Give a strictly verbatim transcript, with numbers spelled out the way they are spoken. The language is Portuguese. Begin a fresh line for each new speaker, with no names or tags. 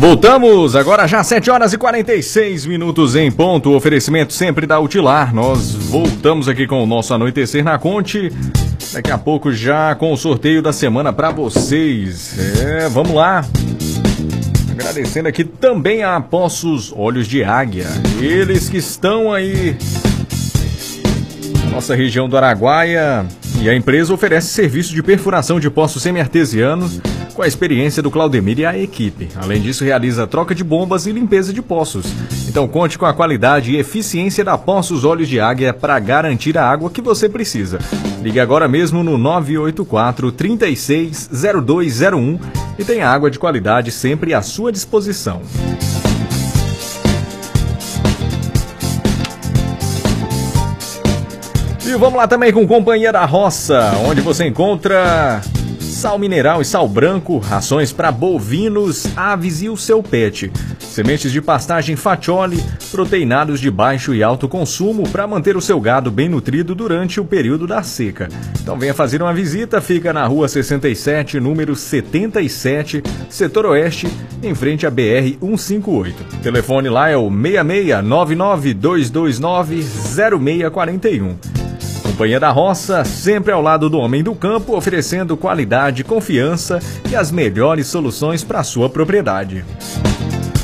Voltamos, agora já sete horas e quarenta e seis minutos em ponto, o oferecimento sempre da Utilar. Nós voltamos aqui com o nosso Anoitecer na Conte, daqui a pouco já com o sorteio da semana para vocês. É, vamos lá. Agradecendo aqui também a Poços Olhos de Águia, eles que estão aí na nossa região do Araguaia, e a empresa oferece serviço de perfuração de poços semi-artesianos com a experiência do Claudemir e a equipe. Além disso, realiza troca de bombas e limpeza de poços. Então conte com a qualidade e eficiência da Poços Olhos de Águia para garantir a água que você precisa. Ligue agora mesmo no nove oito quatro, três seis, zero dois zero um e tenha água de qualidade sempre à sua disposição. E vamos lá também com Companhia da Roça, onde você encontra sal mineral e sal branco, rações para bovinos, aves e o seu pet, sementes de pastagem Fatioli, proteinados de baixo e alto consumo para manter o seu gado bem nutrido durante o período da seca. Então venha fazer uma visita, fica na rua sessenta e sete, número setenta e sete, setor oeste, em frente à B R cento e cinquenta e oito. O telefone lá é o seis seis nove nove, dois dois nove, zero seis quatro um. Companhia da Roça, sempre ao lado do homem do campo, oferecendo qualidade, confiança e as melhores soluções para a sua propriedade.